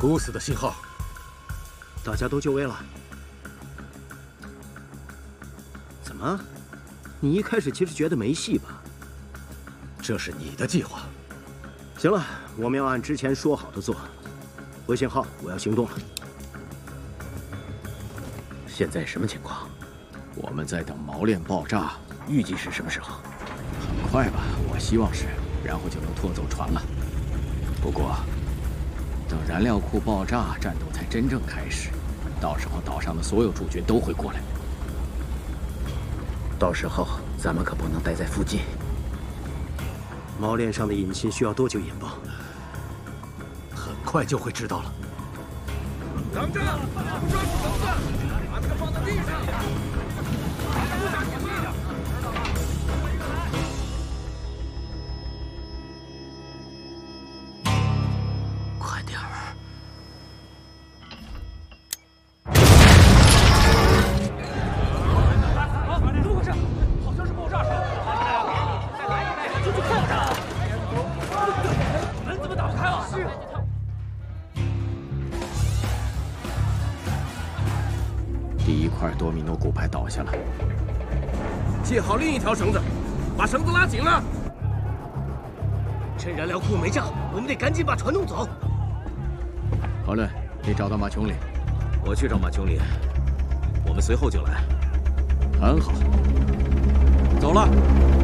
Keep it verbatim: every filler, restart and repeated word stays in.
不死的信号。 大家都就位了。怎么？你一开始其实觉得没戏吧？ 这是你的计划。 行了，我们要按之前说好的做。回信号，我要行动了。 现在什么情况？ 我们在等锚链爆炸，预计是什么时候？很快吧，我希望是，然后就能拖走船了。不过，等燃料库爆炸，战斗才真正开始。到时候岛上的所有驻军都会过来。 到时候咱们可不能待在附近。 锚链上的引信需要多久引爆？ 很快就会知道了。 等着，抓住绳子，把这个放到地上。不想紧了。 快点儿！ 啊，怎么回事？好像是爆炸声。再来一遍，就去看看。门怎么打不开了？是。 第一块多米诺骨牌倒下了， 系好另一条绳子，把绳子拉紧了。 趁燃料库没炸，我们得赶紧把船弄走。 好了，你找到马琼里， 我去找马琼里，我们随后就来。 很好，走了。